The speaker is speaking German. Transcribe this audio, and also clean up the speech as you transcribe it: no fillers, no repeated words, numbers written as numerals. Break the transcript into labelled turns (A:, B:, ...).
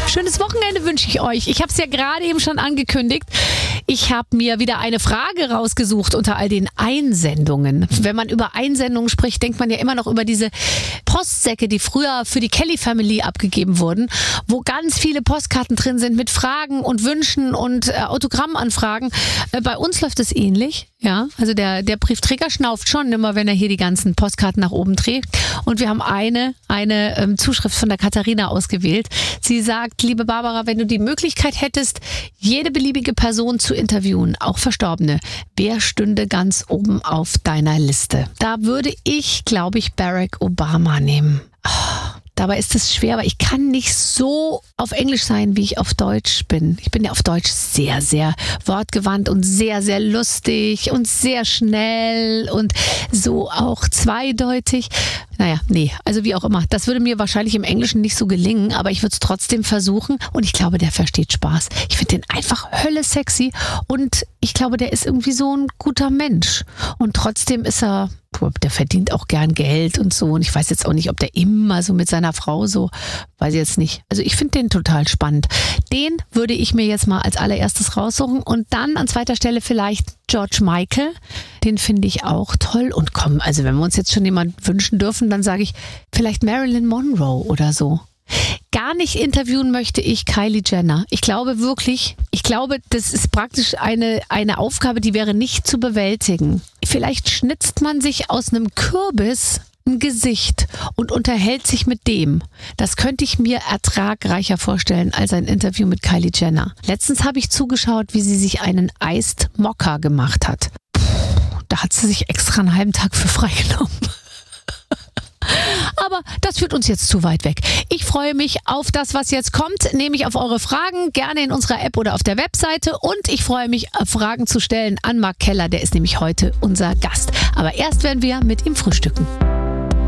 A: Schönes Wochenende wünsche ich euch. Ich habe es ja gerade eben schon angekündigt. Ich habe mir wieder eine Frage rausgesucht unter all den Einsendungen. Wenn man über Einsendungen spricht, denkt man ja immer noch über diese Postsäcke, die früher für die Kelly Family abgegeben wurden, wo ganz viele Postkarten drin sind mit Fragen und Wünschen und Autogrammanfragen. Bei uns läuft es ähnlich. Ja, also der Briefträger schnauft schon immer, wenn er hier die ganzen Postkarten nach oben trägt. Und wir haben eine Zuschrift von der Katharina ausgewählt. Sie sagt, liebe Barbara, wenn du die Möglichkeit hättest, jede beliebige Person zu interviewen, auch Verstorbene, wer stünde ganz oben auf deiner Liste? Da würde ich, glaube ich, Barack Obama nehmen. Dabei ist es schwer, weil ich kann nicht so auf Englisch sein, wie ich auf Deutsch bin. Ich bin ja auf Deutsch sehr, sehr wortgewandt und sehr, sehr lustig und sehr schnell und so auch zweideutig. Naja, nee, also wie auch immer. Das würde mir wahrscheinlich im Englischen nicht so gelingen, aber ich würde es trotzdem versuchen und ich glaube, der versteht Spaß. Ich finde den einfach hölle sexy und ich glaube, der ist irgendwie so ein guter Mensch und trotzdem ist er... Der verdient auch gern Geld und so. Und ich weiß jetzt auch nicht, ob der immer so mit seiner Frau so, weiß ich jetzt nicht. Also ich finde den total spannend. Den würde ich mir jetzt mal als allererstes raussuchen. Und dann an zweiter Stelle vielleicht George Michael. Den finde ich auch toll. Und komm, also wenn wir uns jetzt schon jemanden wünschen dürfen, dann sage ich vielleicht Marilyn Monroe oder so. Gar nicht interviewen möchte ich Kylie Jenner. Ich glaube, das ist praktisch eine Aufgabe, die wäre nicht zu bewältigen. Vielleicht schnitzt man sich aus einem Kürbis ein Gesicht und unterhält sich mit dem. Das könnte ich mir ertragreicher vorstellen als ein Interview mit Kylie Jenner. Letztens habe ich zugeschaut, wie sie sich einen Iced Mocha gemacht hat. Da hat sie sich extra einen halben Tag für freigenommen. Aber das führt uns jetzt zu weit weg. Ich freue mich auf das, was jetzt kommt, nämlich auf eure Fragen, gerne in unserer App oder auf der Webseite. Und ich freue mich, Fragen zu stellen an Marc Keller, der ist nämlich heute unser Gast. Aber erst werden wir mit ihm frühstücken.